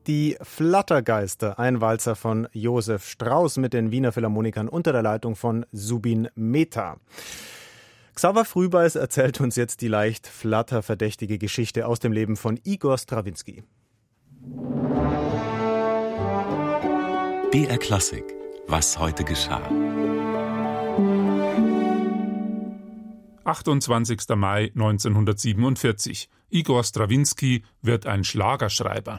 Die Flattergeister, ein Walzer von Josef Strauss mit den Wiener Philharmonikern unter der Leitung von Zubin Mehta. Xaver Frühbeiß erzählt uns jetzt die leicht flatterverdächtige Geschichte aus dem Leben von Igor Strawinski. BR Klassik. Was heute geschah. 28. Mai 1947. Igor Strawinski wird ein Schlagerschreiber.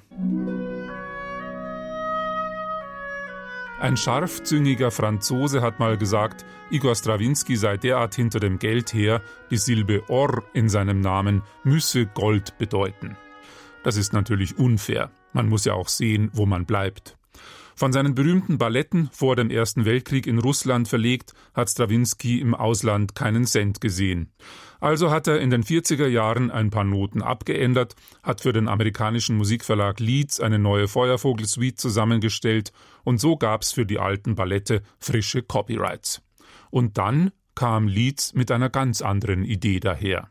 Ein scharfzüngiger Franzose hat mal gesagt, Igor Strawinski sei derart hinter dem Geld her, die Silbe Or in seinem Namen müsse Gold bedeuten. Das ist natürlich unfair. Man muss ja auch sehen, wo man bleibt. Von seinen berühmten Balletten vor dem Ersten Weltkrieg in Russland verlegt, hat Strawinski im Ausland keinen Cent gesehen. Also hat er in den 40er Jahren ein paar Noten abgeändert, hat für den amerikanischen Musikverlag Leeds eine neue Feuervogel-Suite zusammengestellt und so gab's für die alten Ballette frische Copyrights. Und dann kam Leeds mit einer ganz anderen Idee daher.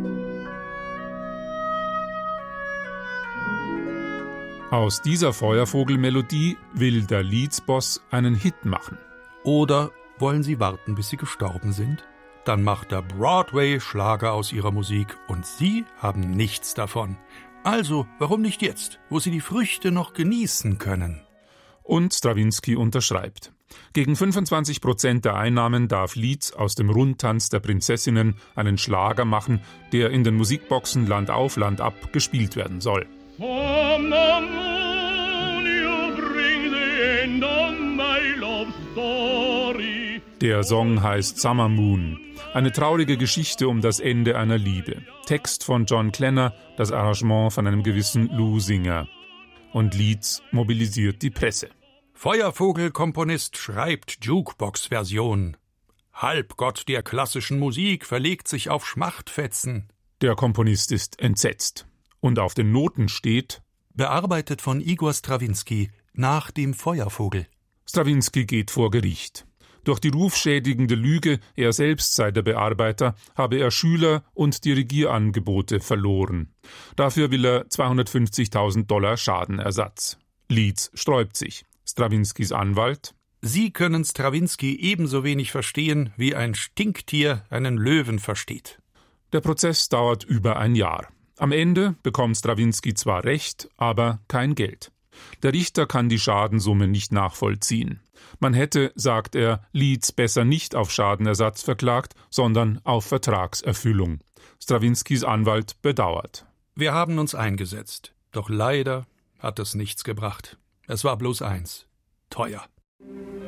Aus dieser Feuervogelmelodie will der Leeds-Boss einen Hit machen. Oder wollen Sie warten, bis Sie gestorben sind? Dann macht der Broadway Schlager aus Ihrer Musik und Sie haben nichts davon. Also, warum nicht jetzt, wo Sie die Früchte noch genießen können? Und Strawinski unterschreibt. Gegen 25% der Einnahmen darf Leeds aus dem Rundtanz der Prinzessinnen einen Schlager machen, der in den Musikboxen Land auf, Land ab gespielt werden soll. Der Song heißt Summer Moon. Eine traurige Geschichte um das Ende einer Liebe. Text von John Klenner, das Arrangement von einem gewissen Lou Singer. Und Leeds mobilisiert die Presse. Feuervogel-Komponist schreibt Jukebox-Version. Halbgott der klassischen Musik verlegt sich auf Schmachtfetzen. Der Komponist ist entsetzt. Und auf den Noten steht: Bearbeitet von Igor Strawinski nach dem Feuervogel. Strawinski geht vor Gericht. Durch die rufschädigende Lüge, er selbst sei der Bearbeiter, habe er Schüler und Dirigierangebote verloren. Dafür will er $250.000 Schadenersatz. Leeds sträubt sich. Strawinskis Anwalt: Sie können Strawinski ebenso wenig verstehen, wie ein Stinktier einen Löwen versteht. Der Prozess dauert über ein Jahr. Am Ende bekommt Strawinski zwar Recht, aber kein Geld. Der Richter kann die Schadensumme nicht nachvollziehen. Man hätte, sagt er, Leeds besser nicht auf Schadenersatz verklagt, sondern auf Vertragserfüllung. Strawinskis Anwalt bedauert. Wir haben uns eingesetzt, doch leider hat es nichts gebracht. Es war bloß eins: teuer.